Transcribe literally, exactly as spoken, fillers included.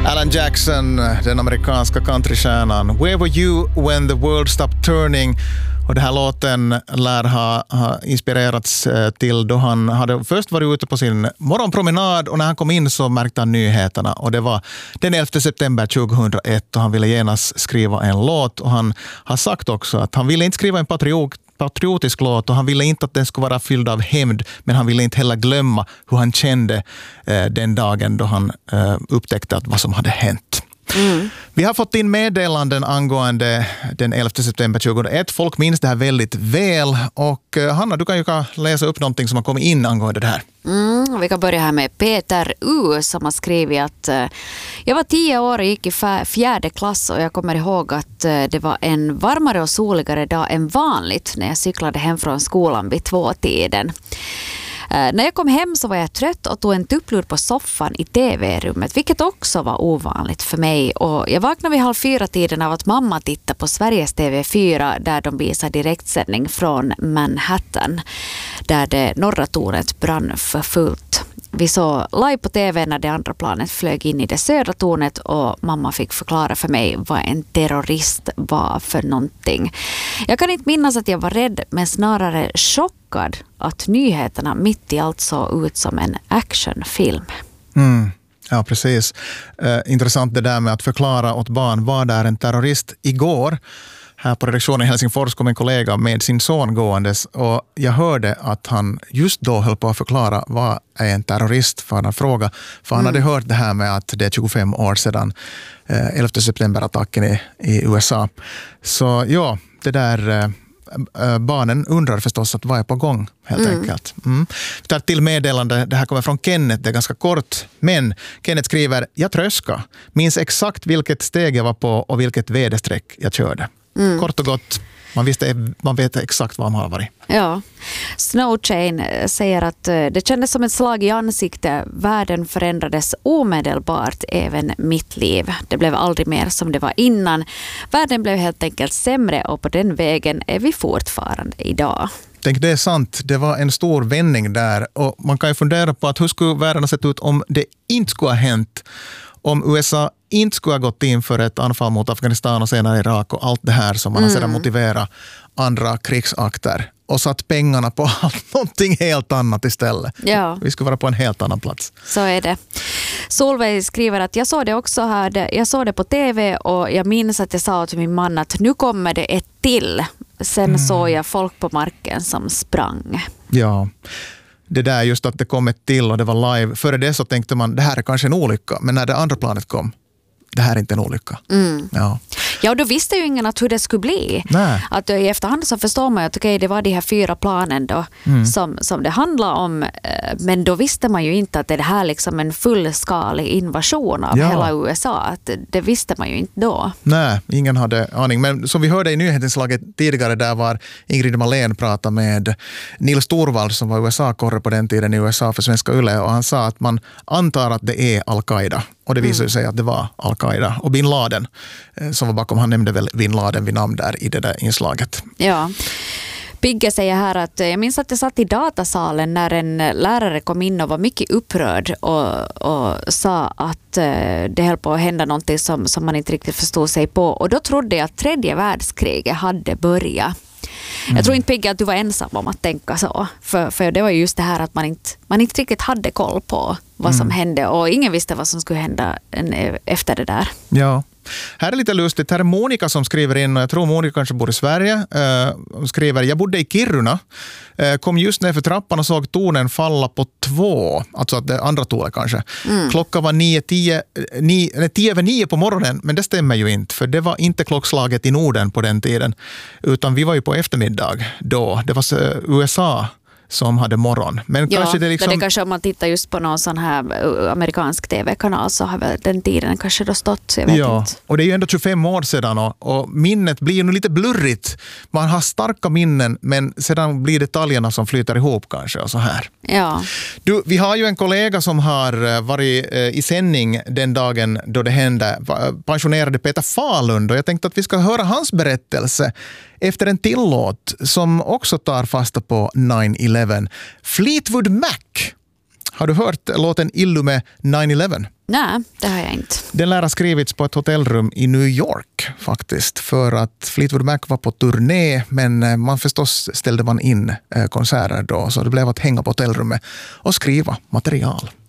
Alan Jackson, den amerikanska countrystjärnan. Where were you when the world stopped turning? Och den här låten lär ha, ha inspirerats till då han hade först varit ute på sin morgonpromenad, och när han kom in så märkte han nyheterna, och det var den elfte september tjugohundraett, och han ville genast skriva en låt, och han har sagt också att han ville inte skriva en patriot patriotisk låt, och han ville inte att den skulle vara fylld av hämnd, men han ville inte heller glömma hur han kände eh, den dagen då han eh, upptäckte att vad som hade hänt. Mm. Vi har fått in meddelanden angående den elfte september tjugohundraett. Folk minns det här väldigt väl, och eh, Hanna, du kan ju läsa upp någonting som har kommit in angående det här. Mm, vi kan börja här med Peter U som har skrivit att eh, jag var tio år och gick i fjärde klass, och jag kommer ihåg att eh, det var en varmare och soligare dag än vanligt när jag cyklade hem från skolan vid tvåtiden. Uh, när jag kom hem så var jag trött och tog en tupplur på soffan i tv-rummet, vilket också var ovanligt för mig. Och jag vaknade vid halv fyra tiden av att mamma tittade på Sveriges T V fyra där de visar direktsändning från Manhattan, där det norra tornet brann för fullt. Vi såg live på tv när det andra planet flög in i det södra tornet, och mamma fick förklara för mig vad en terrorist var för någonting. Jag kan inte minnas att jag var rädd, men snarare chockad att nyheterna mitt i allt såg ut som en actionfilm. Mm. Ja, precis. Eh, intressant det där med att förklara åt barn vad är en terrorist. Igår här på redaktionen i Helsingfors kom en kollega med sin son gåendes, och jag hörde att han just då höll på att förklara vad är en terrorist för han fråga. För han mm. hade hört det här med att det är tjugofem år sedan eh, elfte september-attacken i, i U S A. Så ja, det där eh, barnen undrar förstås att vad är på gång helt mm. enkelt. Mm. Vi tar till meddelande, det här kommer från Kenneth, det är ganska kort, men Kenneth skriver: jag tröska, minns exakt vilket steg jag var på och vilket väderstreck jag körde. Mm. Kort och gott, man, visste, man vet exakt vad man har varit. Ja. Snowchain säger att det kändes som ett slag i ansiktet. Världen förändrades omedelbart, även mitt liv. Det blev aldrig mer som det var innan. Världen blev helt enkelt sämre, och på den vägen är vi fortfarande idag. Tänk, det är sant. Det var en stor vändning där, och man kan ju fundera på att hur skulle världen ha sett ut om det inte skulle ha hänt. Om U S A inte skulle ha gått in för ett anfall mot Afghanistan och senare Irak och allt det här som man mm. har sedan motiverat andra krigsakter, och satt pengarna på allt, någonting helt annat istället. Ja. Vi skulle vara på en helt annan plats. Så är det. Solveig skriver att jag såg det också här. Jag såg det på tv, och jag minns att jag sa till min man att nu kommer det ett till. Sen mm. såg jag folk på marken som sprang. Ja. Det där just att det kom ett till och det var live. Före det så tänkte man, det här är kanske en olycka. Men när det andra planet kom, det här är inte en olycka. Mm. Ja. Ja, då visste ju ingen att hur det skulle bli. Nej. Att i efterhand så förstår man ju att okay, det var de här fyra planen då mm. som, som det handlar om. Men då visste man ju inte att det här liksom en fullskalig invasion av ja. hela U S A. Att det visste man ju inte då. Nej, ingen hade aning. Men som vi hörde i nyhetsinslaget tidigare, där var Ingrid Malén prata med Nils Torvald som var U S A-korre på den tiden i U S A för Svenska Yle, och han sa att man antar att det är Al-Qaida. Och det visade mm. sig att det var Al-Qaida. Och Bin Laden som var bakom, han nämnde väl Bin Laden vid namn där i det där inslaget. Ja. Pigge säger här att jag minns att jag satt i datasalen när en lärare kom in och var mycket upprörd och, och sa att det höll på att hända någonting som, som man inte riktigt förstod sig på. Och då trodde jag att tredje världskriget hade börjat. Mm. Jag tror inte, Pigge, att du var ensam om att tänka så. För, för det var ju just det här att man inte, man inte riktigt hade koll på vad som mm. hände. Och ingen visste vad som skulle hända efter det där. Ja. Här är lite lustigt. Här är Monica som skriver in, och jag tror Monica kanske bor i Sverige. Hon skriver: jag bodde i Kiruna. Kom just ner för trappan och såg tornen falla på två. Alltså att det andra tornet kanske. Mm. Klockan var nio, tio, nio, tio över nio på morgonen. Men det stämmer ju inte. För det var inte klockslaget i Norden på den tiden. Utan vi var ju på eftermiddag då. Det var U S A som hade morgon. Men ja, kanske det liksom... det kanske om man tittar just på någon sån här amerikansk tv-kanal så har väl den tiden kanske då stått, så jag vet ja, inte. Och det är ju ändå tjugofem år sedan, och, och minnet blir ju nu lite blurrigt. Man har starka minnen, men sedan blir detaljerna som flyter ihop kanske och så här. Ja. Du, vi har ju en kollega som har varit i sändning den dagen då det hände, pensionerade Peter Falund, och jag tänkte att vi ska höra hans berättelse efter en till låt som också tar fasta på nine eleven. Fleetwood Mac. Har du hört låten Illume nine eleven? Nej, det har jag inte. Den lär ha skrivits på ett hotellrum i New York faktiskt, för att Fleetwood Mac var på turné, men man förstås ställde man in konserter då, så det blev att hänga på hotellrummet och skriva material.